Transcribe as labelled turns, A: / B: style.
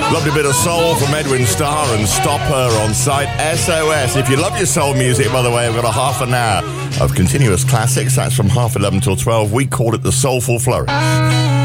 A: Lovely bit of soul from Edwin Starr and Stop Her on Sight SOS. If you love your soul music, by the way, I've got a half an hour of continuous classics. That's from 11:30 till 12. We call it the Soulful Flourish.